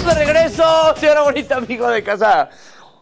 de regreso, señora bonita, amigo de casa.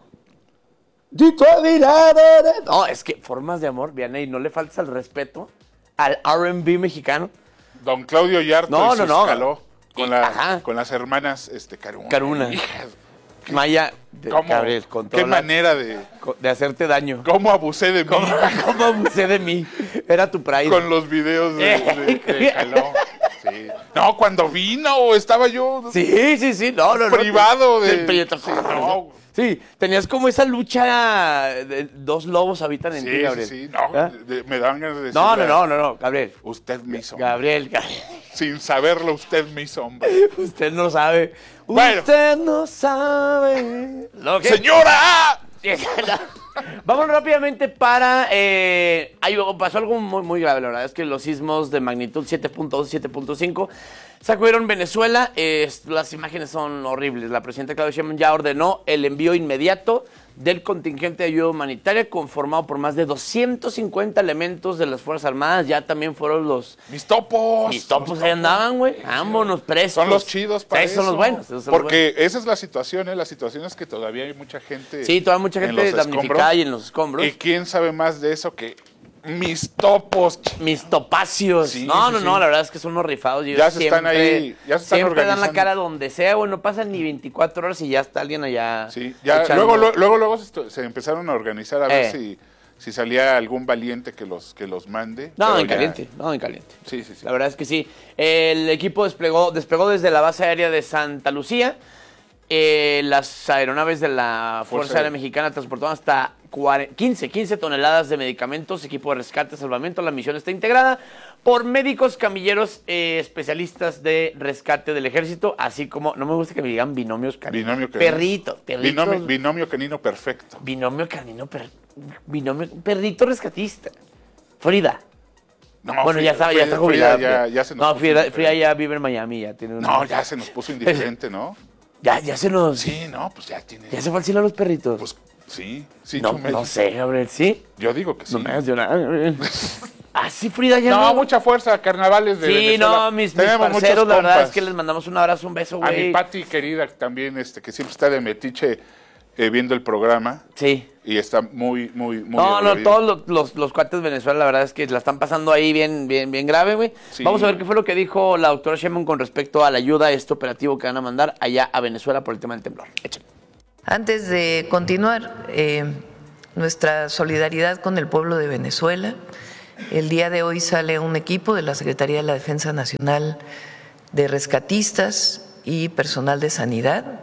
No, es que formas de amor, Vianney, no le faltes al respeto al R&B mexicano. Don Claudio Yarto No, y sus no. Caló con, Ajá. con las hermanas Caruna. Caruna. Hijas, Maya, ¿cómo? Gabriel, con ¿Qué toda manera de hacerte daño? cómo abusé de mí? ¿Cómo abusé de mí? Era tu pride. Con los videos de Caló. Sí. No, cuando vino estaba yo Sí. No. privado de... Prieto. Sí, no. Sí, tenías como esa lucha de dos lobos habitan en ti, Gabriel. Sí. No, ¿Ah? me dan ganas de decirle, No, Gabriel. Usted me hizo hombre. Gabriel. Sin saberlo, usted me hizo hombre. Usted no sabe. Bueno. Usted no sabe lo que... ¡Señora! Vamos rápidamente para... pasó algo muy grave, la verdad. Es que los sismos de magnitud 7.2 y 7.5 sacudieron Venezuela. Las imágenes son horribles. La presidenta Claudia Sheinbaum ya ordenó el envío inmediato del contingente de ayuda humanitaria conformado por más de 250 elementos de las Fuerzas Armadas. Ya también fueron los... Mis topos. Mis topos ahí andaban, güey. Vámonos presos. Son los chidos para Esos son los buenos. Porque esa es la situación, ¿eh? La situación es que todavía hay mucha gente... Sí, todavía mucha gente damnificada y en los escombros. ¿Y quién sabe más de eso que mis topos? Mis topacios. Sí, no, sí. la verdad es que son unos rifados. Ya se están ahí, ya se están siempre dan la organizando. cara donde sea, güey. No pasan ni 24 horas y ya está alguien allá. Sí, ya echando. luego se empezaron a organizar a ver si salía algún valiente que los mande. No, en ya... caliente. Sí. La verdad es que sí. El equipo despegó desde la base aérea de Santa Lucía. Las aeronaves de la Fuerza Aérea Mexicana transportaron hasta 15 toneladas de medicamentos, equipo de rescate, salvamento. La misión está integrada por médicos, camilleros, especialistas de rescate del ejército, así como, no me gusta que me digan binomios caninos. Perrito. Binomio canino perfecto. Perrito rescatista. Frida. No, Bueno, Frida, ya está jubilada. Ya se nos puso Frida ya vive en Miami, ya tiene ya se nos puso indiferente, ¿no? Ya se nos... Sí, no, pues ya tiene... ¿Ya se fue al cielo a los perritos? Pues sí, no sé, Gabriel, ¿sí? Yo digo que sí. No me hagas llorar. Sí, Frida, ya no. Mucha fuerza, carnavales de Venezuela. No, mis parceros, la verdad es que les mandamos un abrazo, un beso, güey. A mi Pati querida también, que siempre está de metiche viendo el programa. Sí. Y está muy No, todos los cuates de Venezuela, la verdad es que la están pasando ahí bien grave, güey. Sí. Vamos a ver qué fue lo que dijo la doctora Sheinbaum con respecto a la ayuda a este operativo que van a mandar allá a Venezuela por el tema del temblor. Échale. Antes de continuar, nuestra solidaridad con el pueblo de Venezuela. El día de hoy sale un equipo de la Secretaría de la Defensa Nacional de rescatistas y personal de sanidad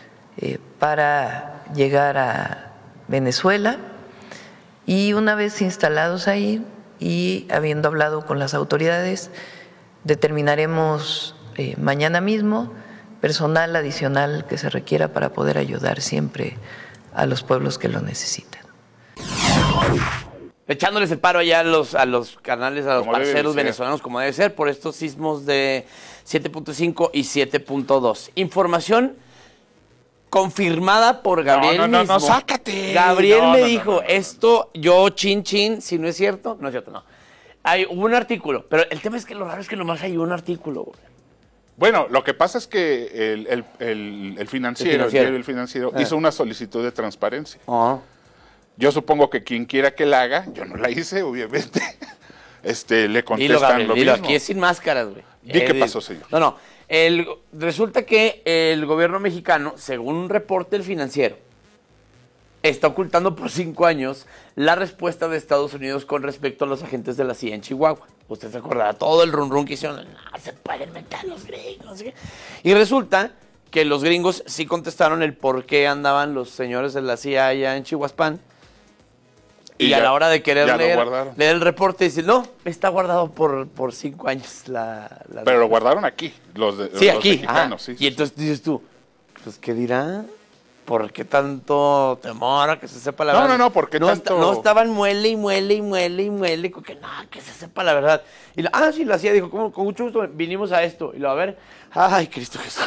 para llegar a Venezuela, y una vez instalados ahí y habiendo hablado con las autoridades, determinaremos mañana mismo personal adicional que se requiera para poder ayudar siempre a los pueblos que lo necesitan. Echándoles el paro allá a los carnales, a los parceros venezolanos, como debe ser, por estos sismos de 7.5 y 7.2. Información confirmada por Gabriel mismo. No, sácate. Gabriel me dijo, esto yo chin, si no es cierto, no. Hubo un artículo, pero el tema es que lo raro es que nomás hay un artículo, güey. Bueno, lo que pasa es que el financiero hizo una solicitud de transparencia. Yo supongo que quien quiera que la haga, yo no la hice, obviamente, le contestan lo mismo. Aquí es sin máscaras, güey. ¿Qué pasó, señor? No. Resulta que el gobierno mexicano, según un reporte del Financiero, está ocultando por 5 años la respuesta de Estados Unidos con respecto a los agentes de la CIA en Chihuahua. Usted se acordará todo el run que hicieron. No se pueden meter los gringos. Y resulta que los gringos sí contestaron el por qué andaban los señores de la CIA allá en Chihuahua. Y a la hora de querer leer el reporte, dice, no, está guardado por 5 años. Pero lo guardaron aquí, los aquí, mexicanos. Sí, y entonces dices tú, pues, ¿qué dirá? ¿Por qué tanto temor a que se sepa la verdad? No, porque tanto... No estaban muele, que que se sepa la verdad. Y sí, lo hacía, dijo, con mucho gusto vinimos a esto. Y lo a ver, ay, Cristo Jesús.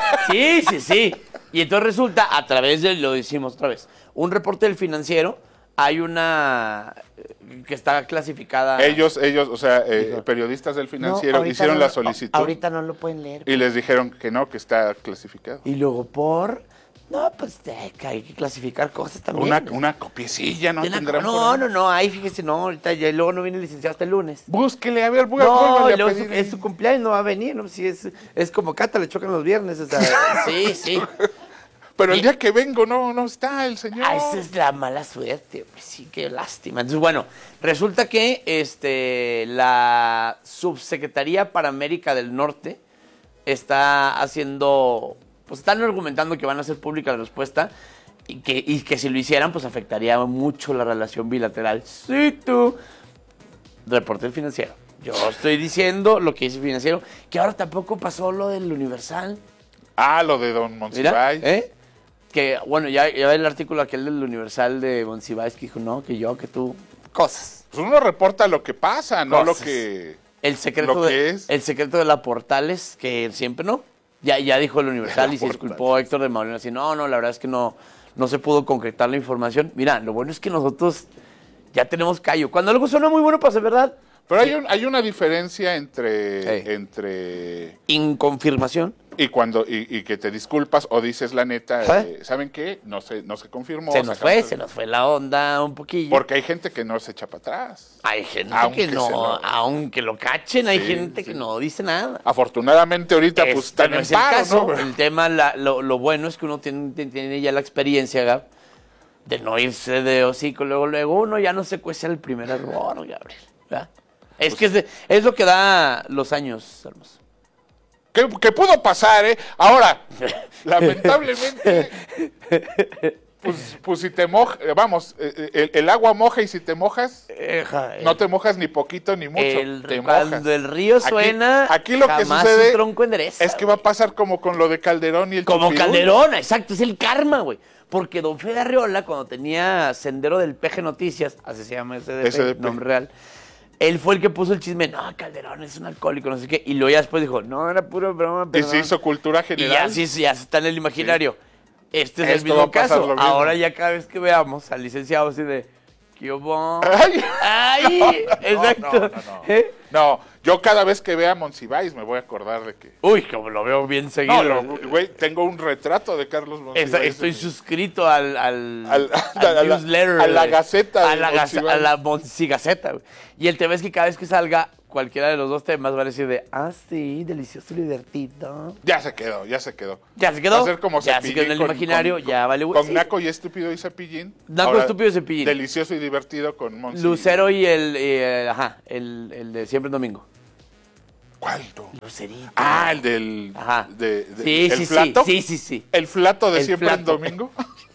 Sí. Y entonces resulta, a través de, lo decimos otra vez, un reporte del Financiero hay una que está clasificada. Ellos, o sea, periodistas del Financiero hicieron la solicitud. Ahorita no lo pueden leer. Y les dijeron que no, que está clasificado. Y luego no, pues que hay que clasificar cosas también. Una copiecilla, ¿no? Tendrán No, ahí fíjese, no, ahorita ya luego no viene el licenciado hasta el lunes. Búsquele, a ver, vuélvale a pedir. Es su cumpleaños, no va a venir, ¿no? Si es como Cata, le chocan los viernes, o sea, sí. Pero el día que vengo no está el señor. Esa es la mala suerte, pues sí, qué lástima. Entonces, bueno, resulta que la Subsecretaría para América del Norte está haciendo, pues están argumentando que van a hacer pública la respuesta y que si lo hicieran, pues afectaría mucho la relación bilateral. Sí, tú. Reporte del Financiero. Yo estoy diciendo lo que dice el Financiero, que ahora tampoco pasó lo del Universal. Lo de Don Monsiváis. Que, bueno, ya el artículo aquel del Universal de Monsiváis que dijo, no, que tú, cosas. Pues uno reporta lo que pasa, no cosas. Lo que el secreto es. El secreto de la Portales, que siempre no. Ya dijo el Universal y se disculpó Héctor de Maulino así, no, la verdad es que no se pudo concretar la información. Mira, lo bueno es que nosotros ya tenemos callo. Cuando algo suena muy bueno para ser verdad. Pero hay una diferencia entre inconfirmación y que te disculpas o dices la neta, ¿saben qué? No se confirmó. Se nos fue la onda un poquillo. Porque hay gente que no se echa para atrás. Hay gente que no, aunque lo cachen, hay gente que no dice nada. Afortunadamente ahorita pues están en paro, ¿no? El tema, lo bueno es que uno tiene ya la experiencia, Gab, de no irse de hocico, luego uno ya no se cuece el primer error, Gabriel, ¿verdad? Es que es lo que da los años, hermoso. Que pudo pasar, ¿eh? Ahora, lamentablemente, pues si te mojas, vamos, el agua moja y si te mojas, no te mojas ni poquito ni mucho, te mojas. Cuando el río suena, aquí lo que sucede un tronco endereza, es que va a pasar como con lo de Calderón y el Como Calderón, exacto, es el karma, güey. Porque don Fede Arriola, cuando tenía Sendero del Peje Noticias, así se llama SDP, nombre real, él fue el que puso el chisme, no, Calderón es un alcohólico, no sé qué, y luego ya después dijo, no, era puro broma, pero y se hizo cultura general. Y ya está en el imaginario. Sí. Este es el mismo caso. Ahora ya cada vez que veamos al licenciado así de, ¡qué bon! ¡Ay! Exacto. No, yo cada vez que vea a Monsiváis me voy a acordar de que... Uy, como lo veo bien seguido. Güey, tengo un retrato de Carlos Monsiváis. Estoy suscrito al newsletter. A la Gaceta. A la Monsigaceta. Y el tema es que cada vez que salga cualquiera de los dos temas va a decir sí, delicioso y divertido. Ya se quedó. ¿Ya se quedó? Va a ser como ya se quedó en el imaginario, ya vale. Con Naco y Estúpido y Cepillín. Naco, Estúpido y Cepillín. Delicioso y divertido con Monsiváis. Lucero y el de Siempre en Domingo. ¿Cuál? Lucerito. El del... Ajá. ¿El flato? Sí. ¿El flato de Siempre en Domingo?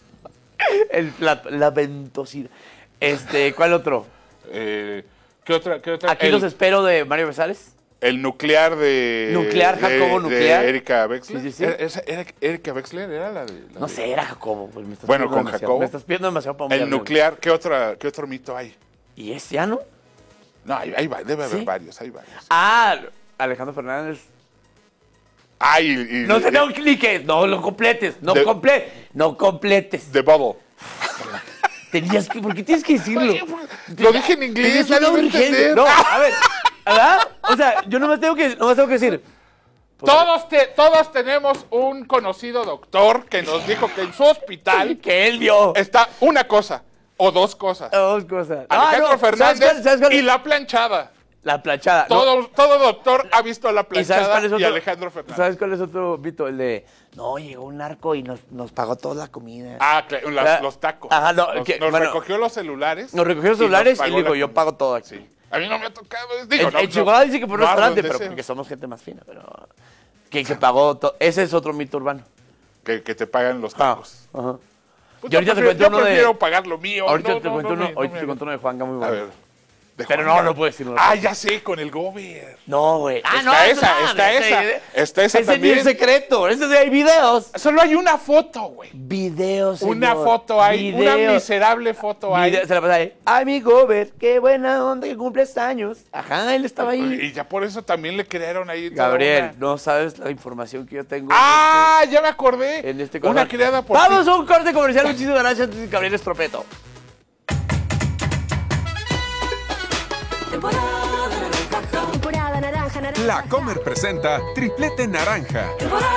El flato, la ventosidad. ¿Cuál otro? ¿Qué otra? Aquí los espero de Mario Besares. El nuclear de... Jacobo Nuclear. De Erika Wexler. Sí. ¿Erika Wexler era la de...? No sé, era Jacobo. Pues bueno, con Jacobo. Me estás pidiendo demasiado para un El nuclear, ¿qué otro mito hay? ¿Y ese ya no? No, debe haber varios, hay varios. Alejandro Fernández. No tengo cliques, no lo completes, no completes. The Bubble. ¿Por qué tienes que decirlo? Lo dije en inglés, no lo entender. No, a ver, ¿verdad? O sea, yo nomás tengo que decir. Todos tenemos un conocido doctor que nos dijo que en su hospital que él vio está una cosa o dos cosas. Alejandro Fernández ¿Sabes cuál? Y la planchada. La planchada. Todo doctor ha visto la planchada y Alejandro Fernández. ¿Sabes cuál es otro mito? El de, llegó un narco y nos pagó toda la comida. Claro, los tacos. Ajá, recogió los celulares. Nos recogió los celulares y dijo, yo pago todo aquí. Sí. A mí no me ha tocado. El Chihuahua dice que por un restaurante, pero porque somos gente más fina. Pero que pagó todo. Ese es otro mito urbano. Que te pagan los tacos. Ajá. Pues yo prefiero pagar lo mío. Ahorita te cuento uno de Juanga muy bueno. A ver. Pero no puedo decirlo. Ya sé, con el Gober. No, güey. Está esa ese también. Ese es secreto. Ese sí hay videos. Solo hay una foto, güey. Videos, señor. Una foto hay. Una miserable foto hay. Se la pasa ahí. Ay, mi Gober, qué buena onda que cumples años. Ajá, él estaba ahí. Y ya por eso también le crearon ahí. Gabriel, no sabes la información que yo tengo. Ya me acordé. En este una creada por Vamos a un corte comercial. Muchísimas gracias, Gabriel Estropeto. La Comer presenta Triplete Naranja.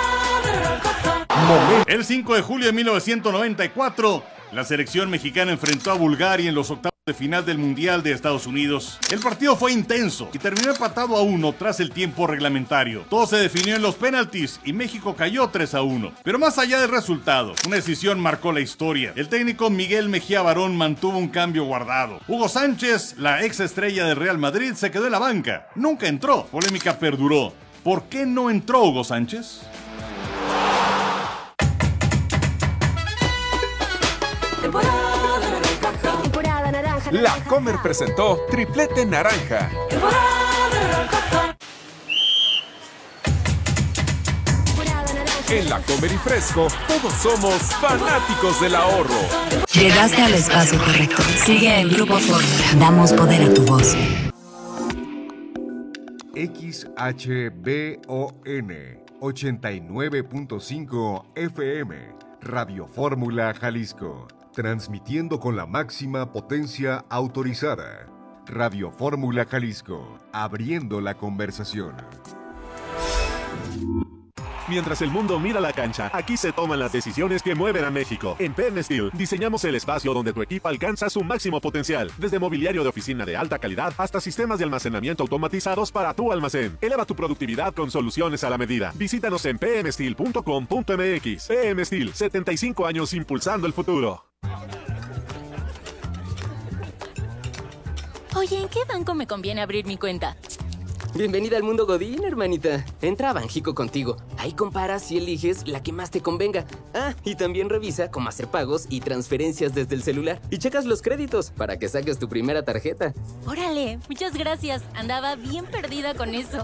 El 5 de julio de 1994, la selección mexicana enfrentó a Bulgaria en los octavos de final del Mundial de Estados Unidos. El partido fue intenso y terminó empatado a 1 tras el tiempo reglamentario. Todo se definió en los penaltis y México cayó 3-1. Pero más allá del resultado, una decisión marcó la historia. El técnico Miguel Mejía Barón mantuvo un cambio guardado. Hugo Sánchez, la ex estrella del Real Madrid, se quedó en la banca. Nunca entró. Polémica perduró. ¿Por qué no entró Hugo Sánchez? La Comer presentó Triplete Naranja. En La Comer y Fresco, todos somos fanáticos del ahorro. Llegaste al espacio correcto. Sigue en Grupo Fórmula. Damos poder a tu voz. XHBON 89.5 FM, Radio Fórmula Jalisco. Transmitiendo con la máxima potencia autorizada. Radio Fórmula Jalisco, abriendo la conversación. Mientras el mundo mira la cancha, aquí se toman las decisiones que mueven a México. En PM Steel diseñamos el espacio donde tu equipo alcanza su máximo potencial. Desde mobiliario de oficina de alta calidad hasta sistemas de almacenamiento automatizados para tu almacén. Eleva tu productividad con soluciones a la medida. Visítanos en pmsteel.com.mx. PM Steel, 75 años impulsando el futuro. Oye, ¿en qué banco me conviene abrir mi cuenta? Bienvenida al mundo Godín, hermanita. Entra a Banjico contigo. Ahí comparas y eliges la que más te convenga. Ah, y también revisa cómo hacer pagos y transferencias desde el celular. Y checas los créditos para que saques tu primera tarjeta. Órale, muchas gracias. Andaba bien perdida con eso.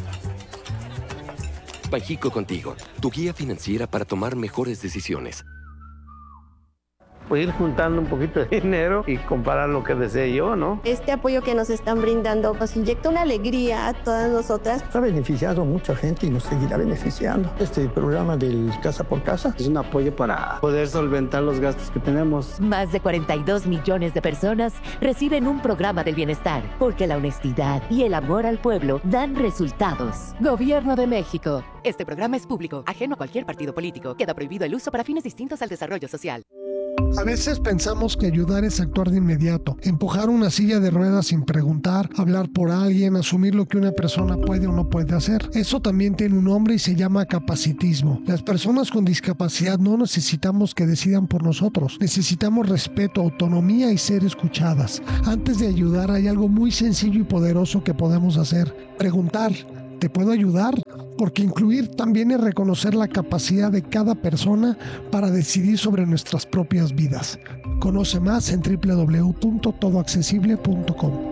Banjico contigo, tu guía financiera para tomar mejores decisiones. Pues ir juntando un poquito de dinero y comprar lo que desee yo, ¿no? Este apoyo que nos están brindando nos inyecta una alegría a todas nosotras. Ha beneficiado a mucha gente y nos seguirá beneficiando. Este programa del Casa por Casa es un apoyo para poder solventar los gastos que tenemos. Más de 42 millones de personas reciben un programa del bienestar, porque la honestidad y el amor al pueblo dan resultados. Gobierno de México. Este programa es público, ajeno a cualquier partido político. Queda prohibido el uso para fines distintos al desarrollo social. A veces pensamos que ayudar es actuar de inmediato, empujar una silla de ruedas sin preguntar, hablar por alguien, asumir lo que una persona puede o no puede hacer. Eso también tiene un nombre y se llama capacitismo. Las personas con discapacidad no necesitamos que decidan por nosotros, necesitamos respeto, autonomía y ser escuchadas. Antes de ayudar hay algo muy sencillo y poderoso que podemos hacer: preguntar. ¿Te puedo ayudar? Porque incluir también es reconocer la capacidad de cada persona para decidir sobre nuestras propias vidas. Conoce más en www.todoaccesible.com.